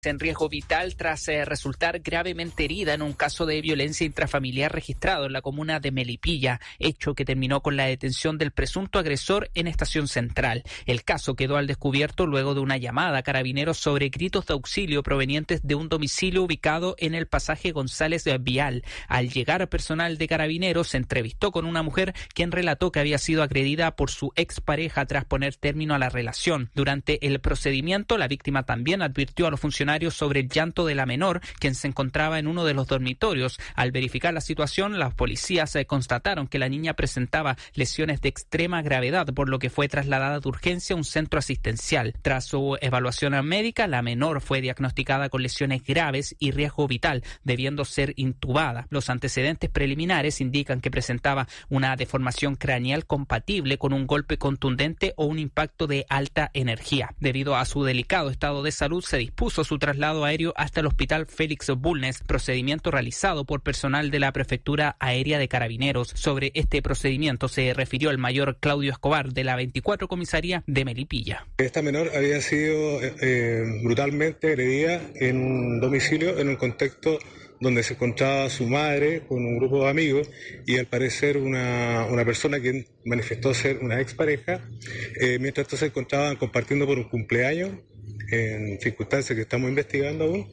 En riesgo vital tras resultar gravemente herida en un caso de violencia intrafamiliar registrado en la comuna de Melipilla, hecho que terminó con la detención del presunto agresor en Estación Central. El caso quedó al descubierto luego de una llamada a carabineros sobre gritos de auxilio provenientes de un domicilio ubicado en el pasaje González Vial. Al llegar personal de carabineros se entrevistó con una mujer quien relató que había sido agredida por su expareja tras poner término a la relación. Durante el procedimiento, la víctima también advirtió a los funcionarios sobre el llanto de la menor, quien se encontraba en uno de los dormitorios. Al verificar la situación, las policías constataron que la niña presentaba lesiones de extrema gravedad, por lo que fue trasladada de urgencia a un centro asistencial. Tras su evaluación médica, la menor fue diagnosticada con lesiones graves y riesgo vital, debiendo ser intubada. Los antecedentes preliminares indican que presentaba una deformación craneal compatible con un golpe contundente o un impacto de alta energía. Debido a su delicado estado de salud, se dispuso su traslado aéreo hasta el Hospital Félix Bulnes, procedimiento realizado por personal de la Prefectura Aérea de Carabineros. Sobre este procedimiento se refirió el mayor Claudio Escobar de la 24 Comisaría de Melipilla. Esta menor había sido brutalmente agredida en un domicilio, en un contexto donde se encontraba su madre con un grupo de amigos y al parecer una persona que manifestó ser una expareja, mientras estos se encontraban compartiendo por un cumpleaños, en circunstancias que estamos investigando aún.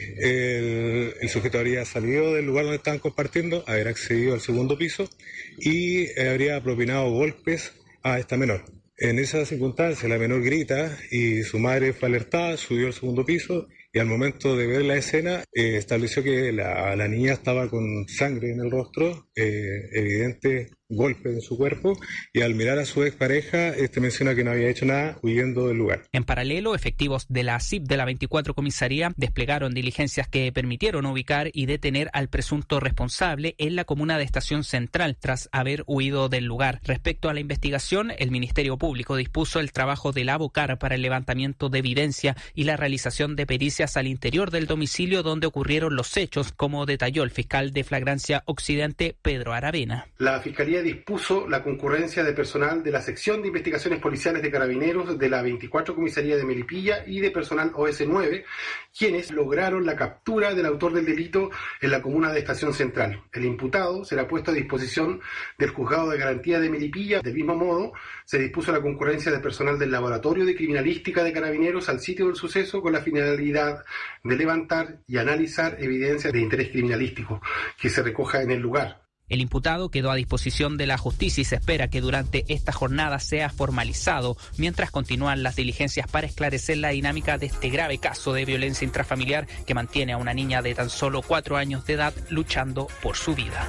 El sujeto habría salido del lugar donde estaban compartiendo, habría accedido al segundo piso y habría propinado golpes a esta menor. En esa circunstancia la menor grita y su madre fue alertada, subió al segundo piso y al momento de ver la escena estableció que la niña estaba con sangre en el rostro, evidente golpes en su cuerpo, y al mirar a su expareja, menciona que no había hecho nada, huyendo del lugar. En paralelo, efectivos de la CIP de la 24 Comisaría desplegaron diligencias que permitieron ubicar y detener al presunto responsable en la comuna de Estación Central, tras haber huido del lugar. Respecto a la investigación, el Ministerio Público dispuso el trabajo del ABOCAR para el levantamiento de evidencia y la realización de pericias al interior del domicilio donde ocurrieron los hechos, como detalló el fiscal de Flagrancia Occidente, Pedro Aravena. La Fiscalía dispuso la concurrencia de personal de la Sección de Investigaciones Policiales de Carabineros de la 24 Comisaría de Melipilla y de personal OS9, quienes lograron la captura del autor del delito en la comuna de Estación Central. El imputado será puesto a disposición del Juzgado de Garantía de Melipilla. Del mismo modo, se dispuso la concurrencia de personal del Laboratorio de Criminalística de Carabineros al sitio del suceso con la finalidad de levantar y analizar evidencia de interés criminalístico que se recoja en el lugar. El imputado quedó a disposición de la justicia y se espera que durante esta jornada sea formalizado, mientras continúan las diligencias para esclarecer la dinámica de este grave caso de violencia intrafamiliar que mantiene a una niña de tan solo 4 años de edad luchando por su vida.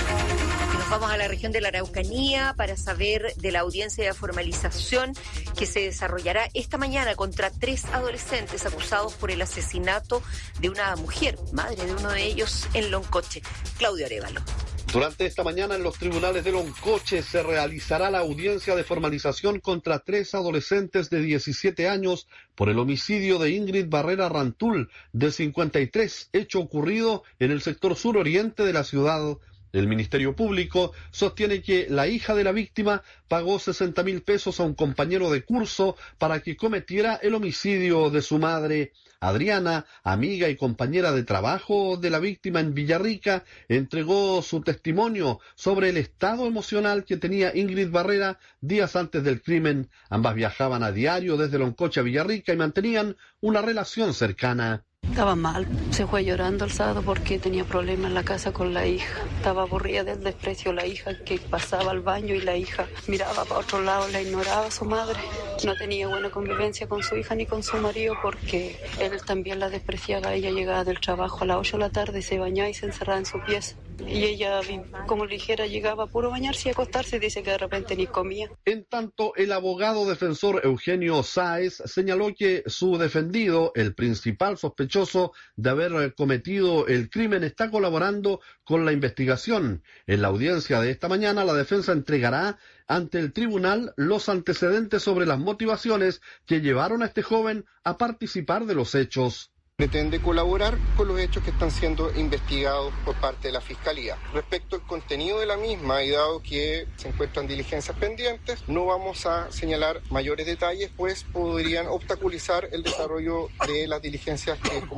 Nos vamos a la región de la Araucanía para saber de la audiencia de formalización que se desarrollará esta mañana contra 3 adolescentes acusados por el asesinato de una mujer, madre de uno de ellos, en Loncoche. Claudio Arévalo. Durante esta mañana en los tribunales de Loncoche se realizará la audiencia de formalización contra 3 adolescentes de 17 años por el homicidio de Ingrid Barrera Rantul, de 53, hecho ocurrido en el sector suroriente de la ciudad. El Ministerio Público sostiene que la hija de la víctima pagó 60.000 pesos a un compañero de curso para que cometiera el homicidio de su madre. Adriana, amiga y compañera de trabajo de la víctima en Villarrica, entregó su testimonio sobre el estado emocional que tenía Ingrid Barrera días antes del crimen. Ambas viajaban a diario desde Loncoche a Villarrica y mantenían una relación cercana. Estaba mal, se fue llorando el sábado porque tenía problemas en la casa con la hija. Estaba aburrida del desprecio, la hija que pasaba al baño y la hija miraba para otro lado, la ignoraba a su madre. No tenía buena convivencia con su hija ni con su marido porque él también la despreciaba. Ella llegaba del trabajo a las 8 de la tarde, se bañaba y se encerraba en su pieza. Y ella, como ligera, llegaba a puro bañarse y acostarse, y dice que de repente ni comía. En tanto, el abogado defensor Eugenio Sáez señaló que su defendido, el principal sospechoso de haber cometido el crimen, está colaborando con la investigación. En la audiencia de esta mañana, la defensa entregará ante el tribunal los antecedentes sobre las motivaciones que llevaron a este joven a participar de los hechos. Pretende colaborar con los hechos que están siendo investigados por parte de la Fiscalía. Respecto al contenido de la misma, y dado que se encuentran diligencias pendientes, no vamos a señalar mayores detalles, pues podrían obstaculizar el desarrollo de las diligencias que